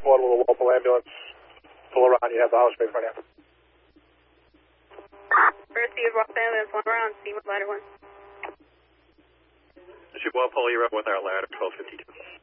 1 with a local ambulance. Pull around, you have the house right in front of you. Received, walk ambulance, 1 around, see what ladder 1. She will pull you up with our ladder 1252.